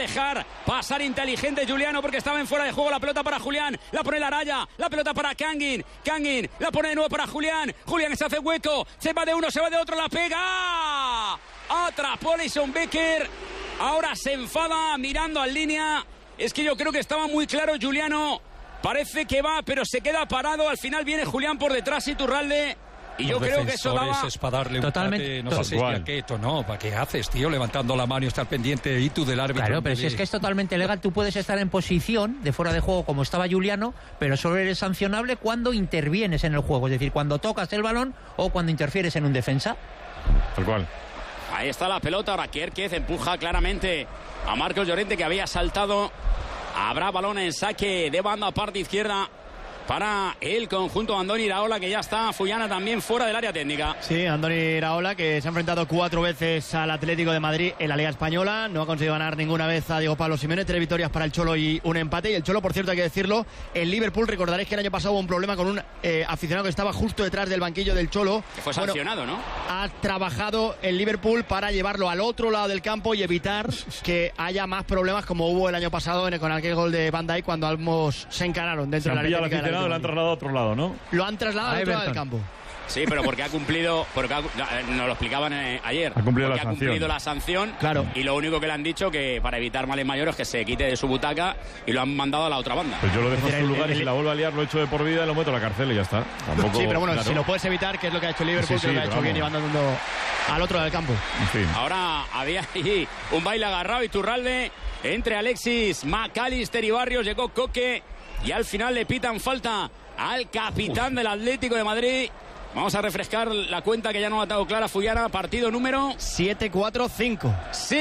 dejar pasar inteligente Giuliano porque estaba en fuera de juego. La pelota para Julián, la pone la raya, la pelota para Kangin, la pone de nuevo para Julián que se hace hueco, se va de uno, se va de otro, la pega, atrapó Alisson Becker, ahora se enfada mirando al línea. Es que yo creo que estaba muy claro Giuliano, parece que va pero se queda parado, al final viene Julián por detrás, Iturralde. Y yo creo que eso daba... Es para darle totalmente un no sé si quieto, no, ¿para qué haces, tío? Levantando la mano y estar pendiente y tú del árbitro. Claro, pero si es que es totalmente legal, tú puedes estar en posición de fuera de juego como estaba Giuliano, pero solo eres sancionable cuando intervienes en el juego, es decir, cuando tocas el balón o cuando interfieres en un defensa. Tal cual. Ahí está la pelota, ahora Kierkegaard empuja claramente a Marcos Llorente que había saltado. Habrá balón en saque de banda parte izquierda para el conjunto Andoni Iraola, que ya está Fullana también fuera del área técnica. Sí, Andoni Iraola, que se ha enfrentado 4 veces al Atlético de Madrid en la Liga Española, no ha conseguido ganar ninguna vez a Diego Pablo Simeone, 3 victorias para el Cholo y un empate. Y el Cholo, por cierto, hay que decirlo, el Liverpool, recordaréis que el año pasado hubo un problema con un aficionado que estaba justo detrás del banquillo del Cholo. Que fue sancionado, ¿no? Ha trabajado el Liverpool para llevarlo al otro lado del campo y evitar que haya más problemas como hubo el año pasado con aquel gol de Van Dijk cuando ambos se encararon dentro de la área técnica. Lo han trasladado a otro lado, ¿no? Lo han trasladado al otro lado del campo. Sí, pero porque ha cumplido, nos lo explicaban ayer. Ha cumplido la sanción. Claro. Y lo único que le han dicho que para evitar males mayores que se quite de su butaca y lo han mandado a la otra banda. Pues yo lo dejo en su lugar y si la vuelvo a liar lo echo de por vida y lo meto a la cárcel y ya está. Tampoco, sí, pero bueno, claro. Si lo puedes evitar, que es lo que ha hecho el Liverpool, que lo ha hecho bien llevando al otro lado del campo. En fin. Ahora había ahí un baile agarrado Iturralde entre Alexis McAllister y Barrios, llegó Coque y al final le pitan falta al capitán del Atlético de Madrid. Vamos a refrescar la cuenta que ya no ha dado clara Fullana. Partido número 745.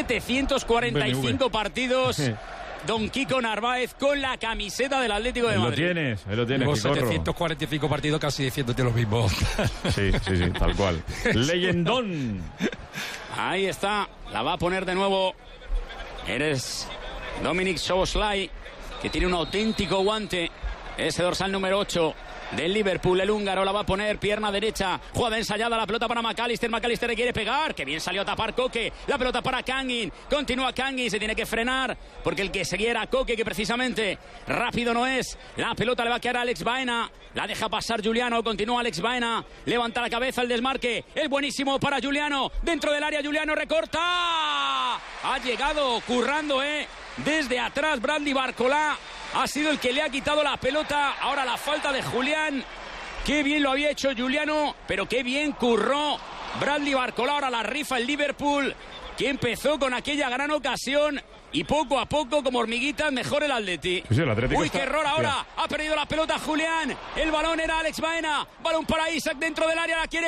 745 partidos. Don Kiko Narváez con la camiseta del Atlético de Madrid. Ahí lo tienes. 745 partidos casi diciéndote lo mismo. Sí, tal cual. Leyendón. Ahí está, la va a poner de nuevo. Eres Dominic Szoboszlai, que tiene un auténtico guante. Ese dorsal número 8 del Liverpool, el húngaro, la va a poner pierna derecha, jugada ensayada, la pelota para McAllister le quiere pegar, que bien salió a tapar Coque, la pelota para Kangin, continúa Kangin, se tiene que frenar, porque el que seguía era Coque, que precisamente rápido no es, la pelota le va a quedar a Alex Baena, la deja pasar Giuliano, continúa Alex Baena, levanta la cabeza, el desmarque, el buenísimo para Giuliano, dentro del área Giuliano recorta, ha llegado currando, desde atrás Bradley Barcola, ha sido el que le ha quitado la pelota. Ahora la falta de Julián. Qué bien lo había hecho Giuliano, pero qué bien curró Bradley Barcola. Ahora la rifa el Liverpool, que empezó con aquella gran ocasión y poco a poco, como hormiguitas, mejor el Atleti. Sí, el Atlético Uy, qué error ahora. Ha perdido la pelota Julián. El balón era Alex Baena. Balón para Isak dentro del área. La quiere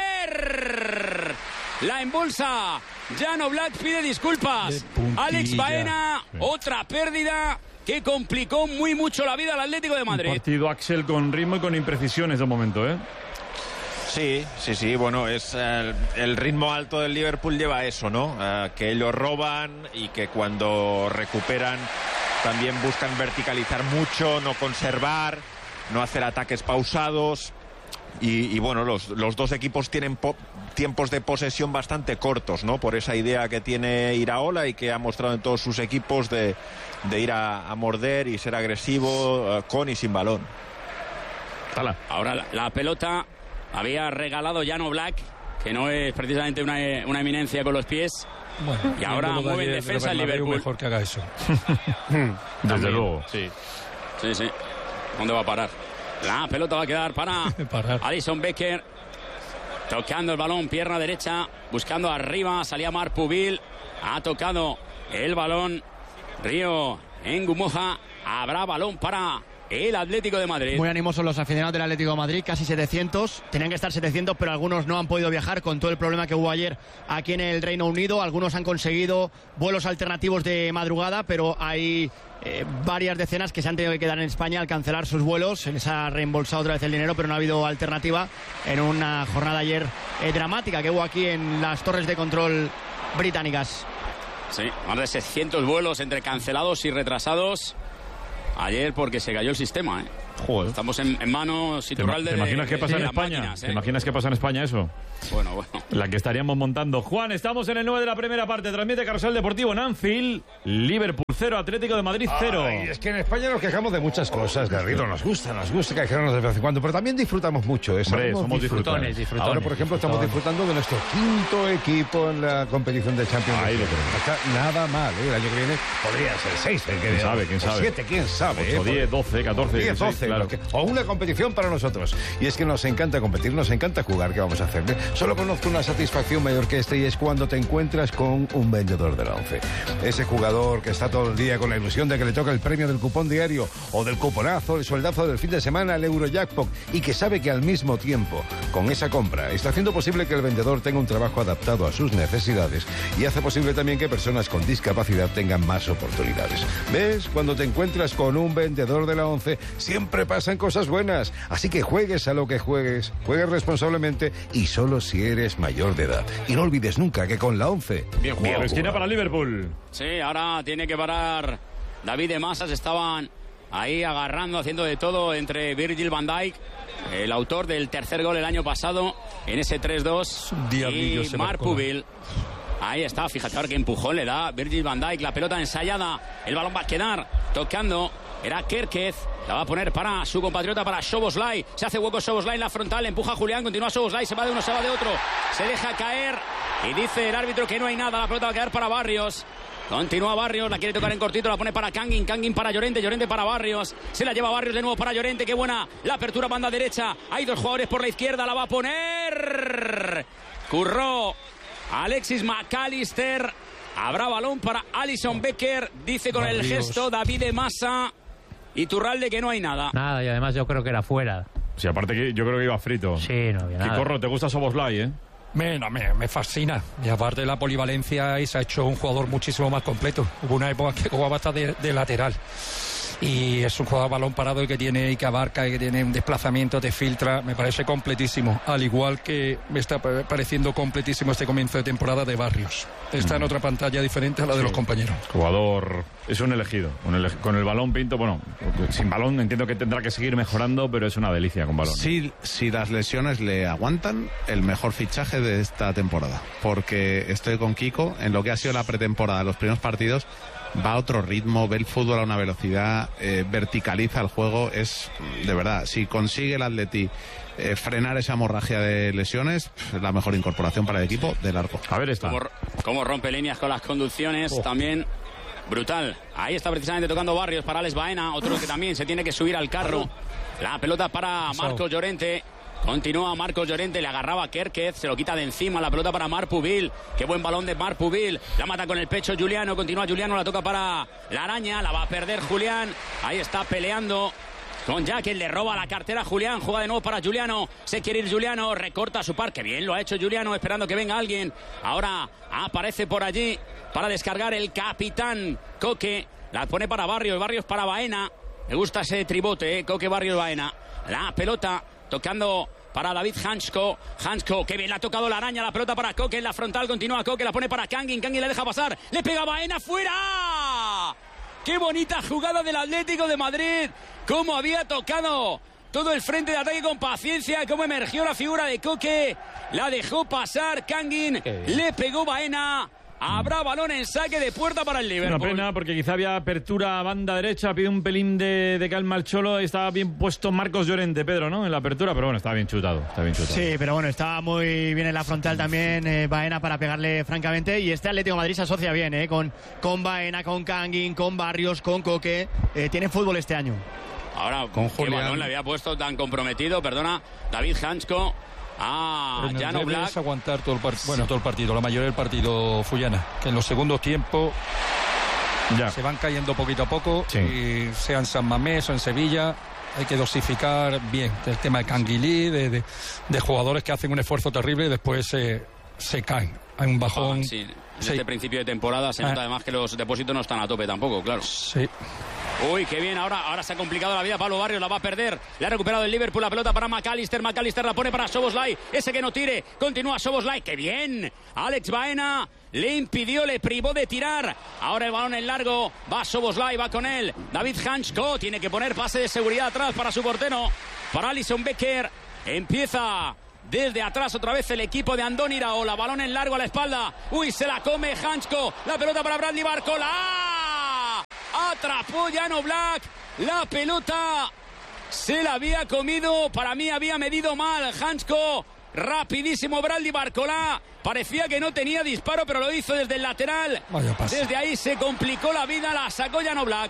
poner. La embolsa. Jan Oblak pide disculpas. Alex Baena, otra pérdida que complicó muy mucho la vida al Atlético de Madrid. Un partido, Axel, con ritmo y con imprecisiones de momento, Sí, bueno, es el ritmo alto del Liverpool lleva eso, ¿no? Que ellos roban y que cuando recuperan también buscan verticalizar mucho, no conservar, no hacer ataques pausados. Y bueno, los dos equipos tienen tiempos de posesión bastante cortos, ¿no? Por esa idea que tiene Iraola y que ha mostrado en todos sus equipos de ir a morder y ser agresivo con y sin balón. Ahora la pelota había regalado Jan Oblak, que no es precisamente una eminencia con los pies. Bueno, y ahora mueve en defensa el Liverpool. Mejor que haga eso. Desde luego. Sí. ¿Dónde va a parar? La pelota va a quedar para Alisson Becker. Tocando el balón, pierna derecha, buscando arriba, salía Marc Pubil. Ha tocado el balón Río Ngumoja. Habrá balón para el Atlético de Madrid. Muy animosos los aficionados del Atlético de Madrid, casi 700. Tenían que estar 700, pero algunos no han podido viajar con todo el problema que hubo ayer aquí en el Reino Unido. Algunos han conseguido vuelos alternativos de madrugada, pero hay varias decenas que se han tenido que quedar en España al cancelar sus vuelos. Se les ha reembolsado otra vez el dinero, pero no ha habido alternativa en una jornada ayer dramática que hubo aquí en las torres de control británicas. Sí, más de 600 vuelos entre cancelados y retrasados ayer porque se cayó el sistema, Joder. Estamos en manos Iturralde. ¿Te imaginas qué pasa en España? Máquinas, ¿Te imaginas qué pasa en España eso? Bueno. La que estaríamos montando. Juan, estamos en el 9 de la primera parte. Transmite Carrusel Deportivo en Anfield. Liverpool 0, Atlético de Madrid 0. Ay, es que en España nos quejamos de muchas cosas, Garrido. Nos gusta quejarnos de vez en cuando, pero también disfrutamos mucho. Hombre, somos disfrutones. Ahora, por ejemplo, estamos disfrutando de nuestro quinto equipo en la competición de Champions League. No está nada mal, ¿eh? El año que viene podría ser 6. ¿Quién sabe? 7, quién sabe. 8, 10, 12, 14, 10, 12, claro. O una competición para nosotros. Y es que nos encanta competir, nos encanta jugar. ¿Qué vamos a hacer? Solo conozco una satisfacción mayor que esta, y es cuando te encuentras con un vendedor de la ONCE. Ese jugador que está todo el día con la ilusión de que le toca el premio del cupón diario, o del cuponazo, el sueldazo del fin de semana, el Eurojackpot, y que sabe que al mismo tiempo, con esa compra, está haciendo posible que el vendedor tenga un trabajo adaptado a sus necesidades, y hace posible también que personas con discapacidad tengan más oportunidades. ¿Ves? Cuando te encuentras con un vendedor de la ONCE, siempre pasan cosas buenas. Así que juegues a lo que juegues responsablemente y solo si eres mayor de edad. Y no olvides nunca que con la ONCE... Bien jugado. Esquina para Liverpool. Sí, ahora tiene que parar David de Masas. Estaban ahí agarrando, haciendo de todo entre Virgil van Dijk, el autor del tercer gol el año pasado en ese 3-2, y Marpuville. Ahí está, fíjate ahora qué empujón le da Virgil van Dijk. La pelota ensayada, el balón va a quedar tocando. Era Kerkez, la va a poner para su compatriota, para Szoboszlai. Se hace hueco Szoboszlai en la frontal, empuja a Julián, continúa Szoboszlai, se va de uno, se va de otro. Se deja caer y dice el árbitro que no hay nada. La pelota va a quedar para Barrios. Continúa Barrios, la quiere tocar en cortito, la pone para Kangin para Llorente, Llorente para Barrios. Se la lleva Barrios de nuevo para Llorente, qué buena la apertura, banda derecha. Hay dos jugadores por la izquierda, la va a poner Curró Alexis McAllister. Habrá balón para Alisson Becker, dice con el gesto David de Masa. Iturralde que no hay nada. Nada, y además yo creo que era fuera. Sí, aparte que yo creo que iba frito. Sí, no había nada. Corro, ¿te gusta Szoboszlai, eh? Me fascina. Y aparte de la polivalencia, y se ha hecho un jugador muchísimo más completo. Hubo una época que jugaba hasta de lateral. Y es un jugador balón parado y que tiene y que abarca y que tiene un desplazamiento, te filtra. Me parece completísimo. Al igual que me está pareciendo completísimo este comienzo de temporada de Barrios. Está en otra pantalla diferente a la de los compañeros. Jugador, es un elegido. Con el balón, Pinto, bueno, sin balón entiendo que tendrá que seguir mejorando, pero es una delicia con balón. Sí, si las lesiones le aguantan, el mejor fichaje de esta temporada. Porque estoy con Kiko, en lo que ha sido la pretemporada, los primeros partidos, va a otro ritmo, ve el fútbol a una velocidad, verticaliza el juego. Es, de verdad, si consigue el Atleti frenar esa hemorragia de lesiones, la mejor incorporación para el equipo de largo. A ver esta. Cómo rompe líneas con las conducciones, también brutal. Ahí está precisamente tocando Barrios para Alex Baena, otro que también se tiene que subir al carro. La pelota para Marcos Llorente. Continúa Marcos Llorente, le agarraba a Kerkez, se lo quita de encima, la pelota para Marpuville. Qué buen balón de Marpuville, la mata con el pecho Juliano, continúa Juliano, la toca para la araña, la va a perder Julián. Ahí está peleando con Jack, le roba la cartera a Julián, juega de nuevo para Juliano, se quiere ir Juliano, recorta su par, que bien lo ha hecho Juliano, esperando que venga alguien. Ahora aparece por allí para descargar el capitán Coque, la pone para Barrios, Barrios para Baena. Me gusta ese tribote, Coque, Barrios, Baena. La pelota tocando para David Hansko, que bien la ha tocado la araña, la pelota para Coque en la frontal, continúa Coque, la pone para Kangin le deja pasar, le pega a Baena, ¡fuera! ¡Qué bonita jugada del Atlético de Madrid! ¡Cómo había tocado todo el frente de ataque con paciencia! ¡Cómo emergió la figura de Coque! La dejó pasar Kangin, le pegó Baena. Habrá balón en saque de puerta para el Liverpool. Una pena porque quizá había apertura a banda derecha, pide un pelín de calma al Cholo. Estaba bien puesto Marcos Llorente, Pedro, ¿no? En la apertura, pero bueno, estaba bien chutado. Sí, pero bueno, estaba muy bien en la frontal también Baena para pegarle francamente. Y este Atlético de Madrid se asocia bien, con Baena, con Kangin, con Barrios, con Coque. Tiene fútbol este año. Ahora, con ¿qué balón le había puesto tan comprometido? Perdona, David Hansko. Jan Black es aguantar todo el partido, la mayoría del partido Fullana, que en los segundos tiempos se van cayendo poquito a poco, y sea en San Mamés o en Sevilla, hay que dosificar bien el tema de Canguilí, de jugadores que hacen un esfuerzo terrible y después se caen. Hay un bajón. En este principio de temporada se nota además que los depósitos no están a tope tampoco, claro. Sí. Uy, qué bien, ahora se ha complicado la vida. Pablo Barrios la va a perder. Le ha recuperado el Liverpool, la pelota para McAllister la pone para Szoboszlai, ese que no tire, continúa Szoboszlai, qué bien. Alex Baena le impidió, le privó de tirar. Ahora el balón en largo, va Szoboszlai, va con él David Hansko, tiene que poner pase de seguridad atrás para su portero, para Alisson Becker. Empieza desde atrás otra vez el equipo de Andoni Iraola, balón en largo a la espalda, uy, se la come Hansko, la pelota para Bradley Barcola. ¡Ah! Atrapó Jan Oblak, la pelota se la había comido, para mí había medido mal Hansko. Rapidísimo Bradley Barcola, parecía que no tenía disparo, pero lo hizo desde el lateral. Desde ahí se complicó la vida, la sacó Jan Oblak.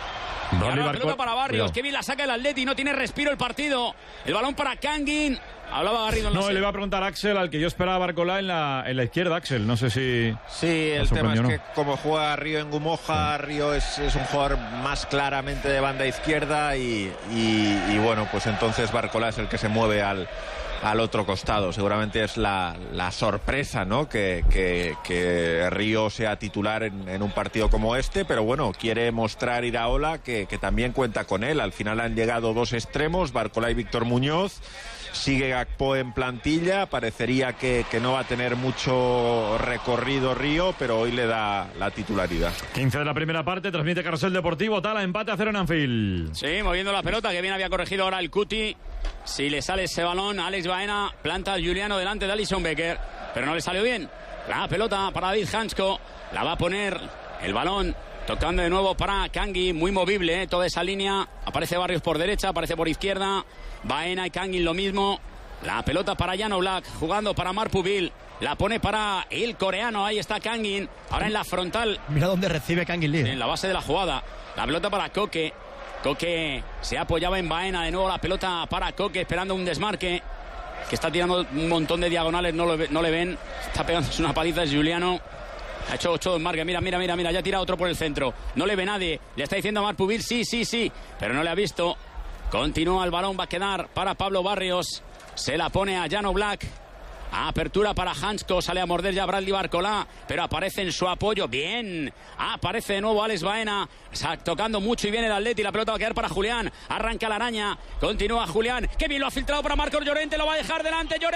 Y ahora la pelota para Barrios, que bien la saca el Atleti, no tiene respiro el partido. El balón para Kangin. Hablaba Garrido. No, le iba a preguntar a Axel, al que yo esperaba Barcola en la izquierda, Axel. No sé si... Sí, el tema es que como juega Río en Gumoja, Río es un jugador más claramente de banda izquierda y bueno, pues entonces Barcola es el que se mueve al otro costado. Seguramente es la sorpresa, ¿no? Que Río sea titular en un partido como este, pero bueno, quiere mostrar Iraola que también cuenta con él. Al final han llegado dos extremos, Barcola y Víctor Muñoz. Sigue Gakpo en plantilla, parecería que no va a tener mucho recorrido Río, pero hoy le da la titularidad. 15 de la primera parte, transmite Carrusel Deportivo, Tala, empate a 0 en Anfield. Sí, moviendo la pelota, que bien había corregido ahora el Cuti. Si le sale ese balón, Alex Baena planta a Juliano delante de Alisson Becker, pero no le salió bien. La pelota para David Hansko, la va a poner el balón. Tocando de nuevo para Kangin, muy movible, toda esa línea. Aparece Barrios por derecha, aparece por izquierda. Baena y Kangin lo mismo. La pelota para Jan Oblak, jugando para Marpuvil. La pone para el coreano, ahí está Kangin. Ahora en la frontal. Mira dónde recibe Kangin Lee. En la base de la jugada. La pelota para Koke. Koke se apoyaba en Baena, de nuevo la pelota para Koke, esperando un desmarque. Que está tirando un montón de diagonales, no le ven. Está pegándose una paliza, es Juliano. Ha hecho 8 desmarques, mira, ya tira otro por el centro. No le ve nadie, le está diciendo a Marpuvil, sí, pero no le ha visto. Continúa el balón, va a quedar para Pablo Barrios. Se la pone a Jan Oblak. Apertura para Hansko, sale a morder ya Bradley Barcola, pero aparece en su apoyo, bien. Aparece de nuevo Alex Baena, tocando mucho y viene el Atleti, la pelota va a quedar para Julián. Arranca la araña, continúa Julián, que bien lo ha filtrado para Marcos Llorente, lo va a dejar delante Llorente.